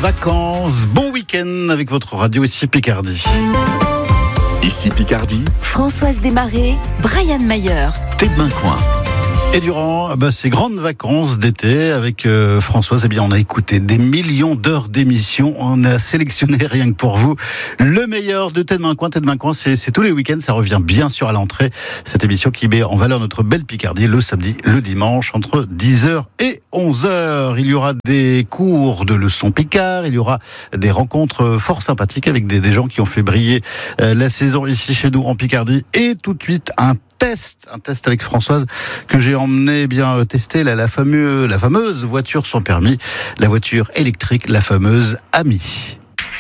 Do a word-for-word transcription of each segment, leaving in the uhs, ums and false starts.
vacances, bon week-end avec votre radio ici Picardie. Ici Picardie, Françoise Desmarais, Brian Mayer. Tête d'un coin. Et durant bah, ces grandes vacances d'été avec euh, Françoise, eh bien, on a écouté des millions d'heures d'émissions. On a sélectionné rien que pour vous le meilleur de Tête d'un coin. Tête d'un coin, c'est, c'est tous les week-ends. Ça revient bien sûr à l'entrée. Cette émission qui met en valeur notre belle Picardie le samedi, le dimanche entre dix heures et onze heures. Il y aura des cours de leçons Picard. Il y aura des rencontres fort sympathiques avec des, des gens qui ont fait briller euh, la saison ici chez nous en Picardie. Et tout de suite, un test, un test avec Françoise que j'ai emmené bien tester la, la, fameuse, la fameuse voiture sans permis, la voiture électrique, la fameuse Ami.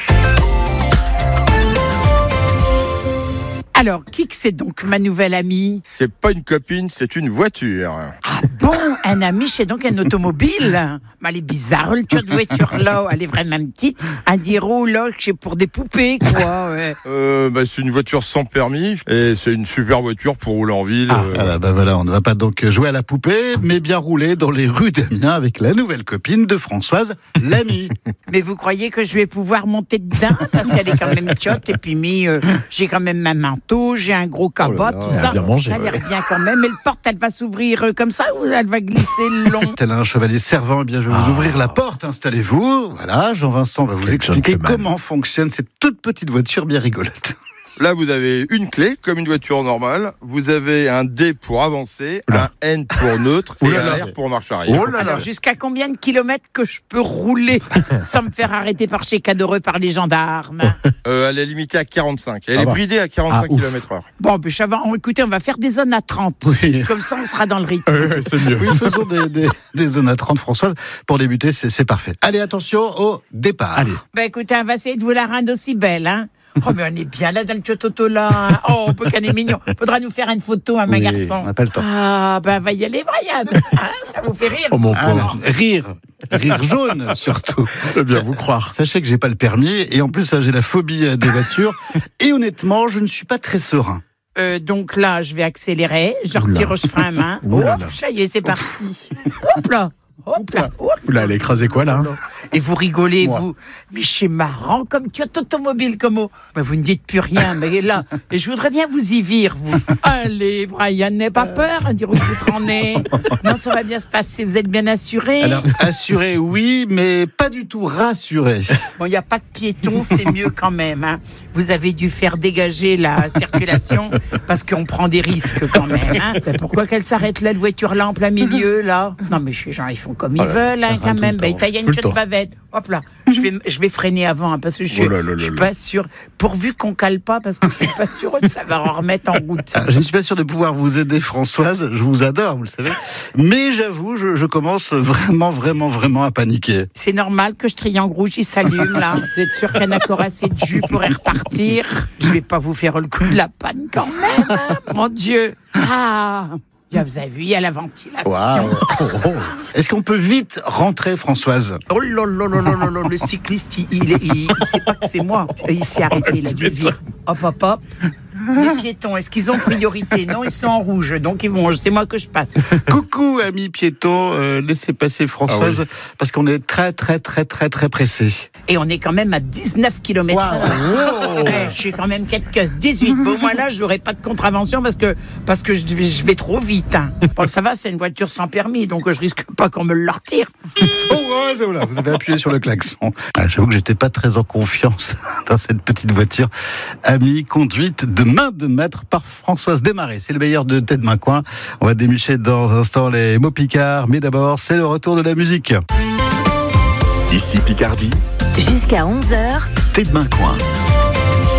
Alors, qui que c'est donc ma nouvelle amie ? C'est pas une copine, c'est une voiture. Ah bon, un ami, c'est donc un automobile ? Mais elle est bizarre, le tour de voiture là, elle est vraiment petite. Un diro là, c'est pour des poupées, quoi. Ouais. Euh, bah, c'est une voiture sans permis et c'est une super voiture pour rouler en ville. Ah, euh... voilà, bah voilà, on ne va pas donc jouer à la poupée, mais bien rouler dans les rues d'Amiens avec la nouvelle copine de Françoise, l'Ami. Mais vous croyez que je vais pouvoir monter dedans ? Parce qu'elle est quand même tchotte, et puis mis, euh, j'ai quand même ma manteau, j'ai un gros cabot, Oh là là, tout elle a ça. bien mangé, ça a l'air ouais. bien quand même. Mais le porte, elle va s'ouvrir euh, comme ça ou elle va glisser le long ? Tel un chevalier servant, eh bien, je vais vous Ah. ouvrir la porte, installez-vous. Voilà, Jean-Vincent va vous Quel expliquer gentleman. comment fonctionne cette toute petite voiture bien rigolote. Là, vous avez une clé, comme une voiture normale. Vous avez un D pour avancer, Oula. un N pour neutre et Oula un là. R pour marche arrière. Oh là là. Alors, jusqu'à combien de kilomètres que je peux rouler sans me faire arrêter par chez Cadoreux par les gendarmes ? Euh, elle est limitée à quarante-cinq. Elle Ah est bah. bridée à quarante-cinq Ah, ouf. kilomètres heure. Bon, ben, ça va. Écoutez, on va faire des zones à trente. Oui. Comme ça, on sera dans le rythme. Ouais, c'est mieux. Oui, faisons des, des, des zones à trente, Françoise. Pour débuter, c'est, c'est parfait. Allez, attention au départ. Allez. Ben, écoutez, on va essayer de vous la rendre aussi belle, hein. Oh, mais on est bien là dans le toto là. Hein. Oh, on peut qu'on est mignon. Faudra nous faire une photo, hein, ma Oui, garçon. on n'a pas le temps. Ah, ben, va y aller, Brian. Hein, ça vous fait rire. Oh mon Ah, pauvre, rire. Rire jaune, surtout. je veux bien vous croire. Sachez que j'ai pas le permis et en plus, j'ai la phobie euh, des voitures. Et honnêtement, je ne suis pas très serein. Euh, donc là, je vais accélérer. Je retire au frein à main. Ouh là Hop, là. ça y est, c'est parti. Hop là. Hop là. Hop. Oula, elle a écrasé quoi là? Et vous rigolez, Moi. vous. Mais c'est marrant comme tu es automobile, comme mot. Ben, vous ne dites plus rien, mais là, et je voudrais bien vous y vire, vous. Allez, Brian, n'aie pas peur, hein, dire où vous en êtes. Non, ça va bien se passer, vous êtes bien assuré. Alors, assuré, oui, mais pas du tout rassuré. Bon, il n'y a pas de piétons, c'est mieux quand même. Hein. Vous avez dû faire dégager la circulation parce qu'on prend des risques quand même. Hein. Ben, pourquoi qu'elle s'arrête là, la voiture là, en plein milieu, là? Non, mais ces gens, ils font comme ils Oh là, veulent, hein, ça quand râle même. tout le Ben, temps. il y a une Tout le petite temps. bavette. Hop là, je vais, je vais freiner avant, hein, parce que je suis, Oh là là je suis là pas sûre. Pourvu qu'on cale pas, parce que je suis pas sûre que ça va en remettre en route. Ah, je ne suis pas sûr de pouvoir vous aider, Françoise. Je vous adore, vous le savez. Mais j'avoue, je, je commence vraiment, vraiment, vraiment à paniquer. C'est normal que ce triangle rouge, il s'allume, là. Vous êtes sûr qu'il y en a encore assez de jus pour y repartir? Je vais pas vous faire le coup de la panne quand même, hein, mon Dieu. Ah, bien, vous avez vu, il y a la ventilation. Waouh. Est-ce qu'on peut vite rentrer, Françoise? Oh là là là là là là, le cycliste, il, il, il, il sait pas que c'est moi. Il s'est arrêté, il a dû vivre. Hop, hop, hop. Les piétons, est-ce qu'ils ont priorité? Non, ils sont en rouge, donc ils vont. C'est moi que je passe. Coucou, amis piétons. Euh, laissez passer Françoise, parce qu'on est très, très, très, très, très pressés. Et on est quand même à dix-neuf kilomètres heure. Ouais, je suis quand même quelques dix-huit. Bon, moi là, j'aurai pas de contravention parce que, parce que je, vais, je vais trop vite. Hein. Bon, ça va, c'est une voiture sans permis, donc je risque pas qu'on me le retire. Oh, ouais, voilà, vous avez appuyé sur le klaxon. Ah, j'avoue que j'étais pas très en confiance dans cette petite voiture. Ami, conduite de main de maître par Françoise Desmarais. C'est le meilleur de Tête d'un coin. On va démucher dans un instant les mots picards, mais d'abord, c'est le retour de la musique. Ici Picardie, Jusqu'à onze heures, Tête d'un coin.